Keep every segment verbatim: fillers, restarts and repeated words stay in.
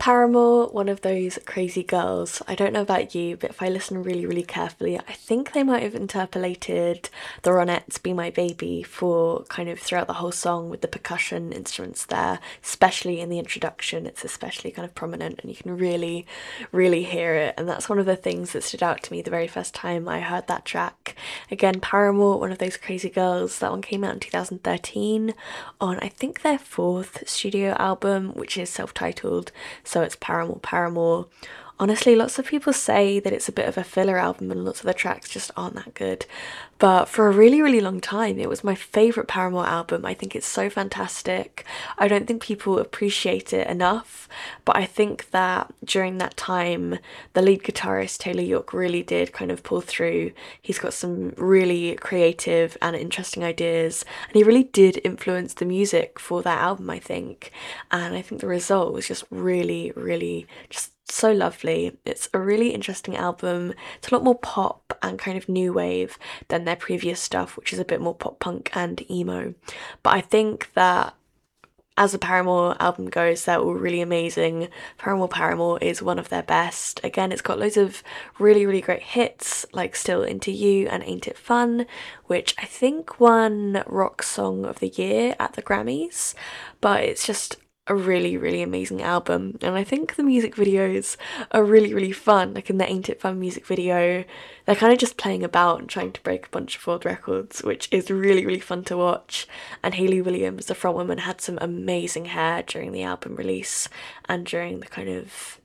Paramore, one of those crazy girls. I don't know about you, but if I listen really, really carefully, I think they might have interpolated the Ronettes' Be My Baby for kind of throughout the whole song with the percussion instruments there, especially in the introduction. It's especially kind of prominent and you can really, really hear it. And that's one of the things that stood out to me the very first time I heard that track. Again, Paramore, one of those crazy girls. That one came out in two thousand thirteen on, I think, their fourth studio album, which is self-titled. So it's Paramore, Paramore. Honestly, lots of people say that it's a bit of a filler album and lots of the tracks just aren't that good. But for a really, really long time, it was my favourite Paramore album. I think it's so fantastic. I don't think people appreciate it enough, but I think that during that time, the lead guitarist Taylor York really did kind of pull through. He's got some really creative and interesting ideas, and he really did influence the music for that album, I think. And I think the result was just really, really just so lovely. It's a really interesting album. It's a lot more pop and kind of new wave than their previous stuff, which is a bit more pop punk and emo. But I think that as the Paramore album goes, they're all really amazing. Paramore Paramore is one of their best. Again, it's got loads of really, really great hits, like Still Into You and Ain't It Fun, which I think won Rock Song of the Year at the Grammys. But it's just a really, really amazing album. And I think the music videos are really, really fun. Like in the Ain't It Fun music video, they're kind of just playing about and trying to break a bunch of world records, which is really, really fun to watch. And Hayley Williams, the frontwoman, had some amazing hair during the album release and during the kind of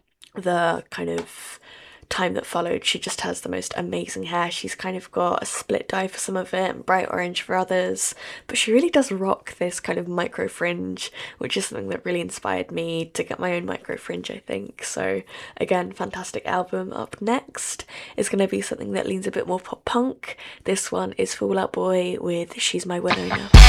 the kind of time that followed. She just has the most amazing hair. She's kind of got a split dye for some of it and bright orange for others, but she really does rock this kind of micro fringe, which is something that really inspired me to get my own micro fringe, I think. So again, fantastic album. Up next is going to be something that leans a bit more pop punk. This one is Fall Out Boy with She's My Winona.